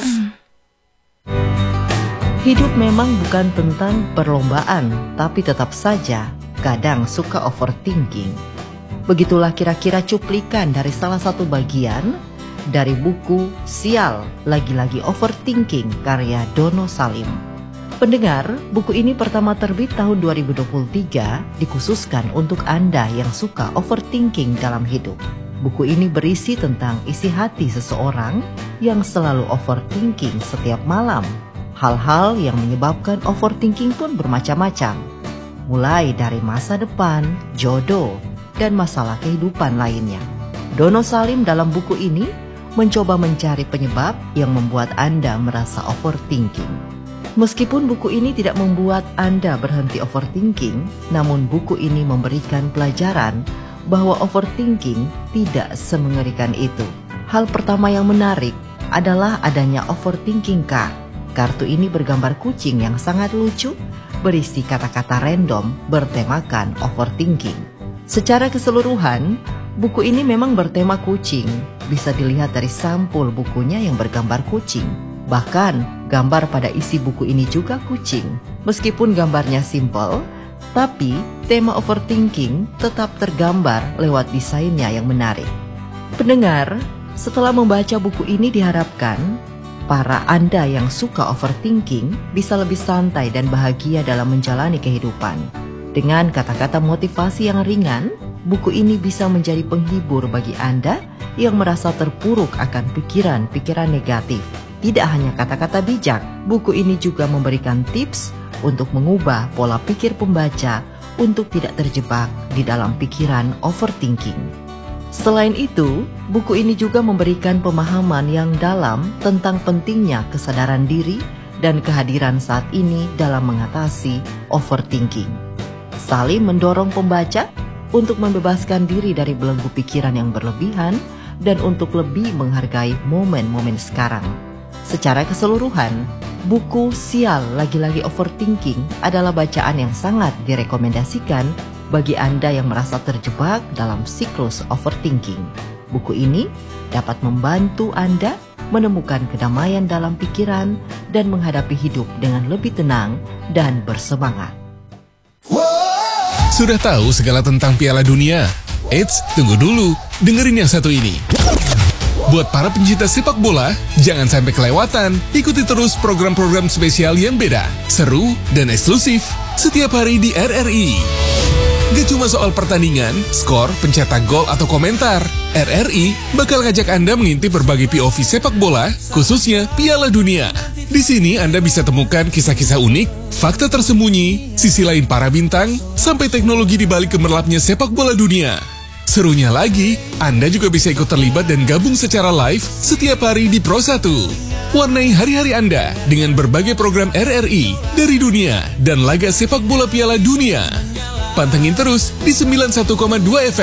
Hidup memang bukan tentang perlombaan, tapi tetap saja kadang suka overthinking. Begitulah kira-kira cuplikan dari salah satu bagian dari buku Sial, Lagi-Lagi Overthinking karya Dono Salim. Pendengar, buku ini pertama terbit tahun 2023, dikhususkan untuk Anda yang suka overthinking dalam hidup. Buku ini berisi tentang isi hati seseorang yang selalu overthinking setiap malam. Hal-hal yang menyebabkan overthinking pun bermacam-macam, mulai dari masa depan, jodoh, dan masalah kehidupan lainnya. Dono Salim dalam buku ini mencoba mencari penyebab yang membuat Anda merasa overthinking. Meskipun buku ini tidak membuat Anda berhenti overthinking, namun buku ini memberikan pelajaran bahwa overthinking tidak semengerikan itu. Hal pertama yang menarik adalah adanya overthinking card. Kartu ini bergambar kucing yang sangat lucu, berisi kata-kata random bertemakan overthinking. Secara keseluruhan, buku ini memang bertema kucing. Bisa dilihat dari sampul bukunya yang bergambar kucing. Bahkan, gambar pada isi buku ini juga kucing. Meskipun gambarnya simple, tapi tema overthinking tetap tergambar lewat desainnya yang menarik. Pendengar, setelah membaca buku ini diharapkan para Anda yang suka overthinking bisa lebih santai dan bahagia dalam menjalani kehidupan. Dengan kata-kata motivasi yang ringan, buku ini bisa menjadi penghibur bagi Anda yang merasa terpuruk akan pikiran-pikiran negatif. Tidak hanya kata-kata bijak, buku ini juga memberikan tips untuk mengubah pola pikir pembaca untuk tidak terjebak di dalam pikiran overthinking. Selain itu, buku ini juga memberikan pemahaman yang dalam tentang pentingnya kesadaran diri dan kehadiran saat ini dalam mengatasi overthinking. Salim mendorong pembaca untuk membebaskan diri dari belenggu pikiran yang berlebihan dan untuk lebih menghargai momen-momen sekarang. Secara keseluruhan, buku Sial, Lagi-Lagi Overthinking adalah bacaan yang sangat direkomendasikan bagi Anda yang merasa terjebak dalam siklus overthinking. Buku ini dapat membantu Anda menemukan kedamaian dalam pikiran dan menghadapi hidup dengan lebih tenang dan bersemangat. Sudah tahu segala tentang Piala Dunia? Eits, tunggu dulu, dengerin yang satu ini. Buat para pencinta sepak bola, jangan sampai kelewatan. Ikuti terus program-program spesial yang beda, seru, dan eksklusif setiap hari di RRI. Gak cuma soal pertandingan, skor, pencetak gol, atau komentar. RRI bakal ngajak Anda mengintip berbagai POV sepak bola, khususnya Piala Dunia. Di sini Anda bisa temukan kisah-kisah unik, fakta tersembunyi, sisi lain para bintang, sampai teknologi di balik gemerlapnya sepak bola dunia. Serunya lagi, Anda juga bisa ikut terlibat dan gabung secara live setiap hari di Pro 1. Warnai hari-hari Anda dengan berbagai program RRI dari dunia dan laga sepak bola Piala Dunia. Pantengin terus di 91,2 FM.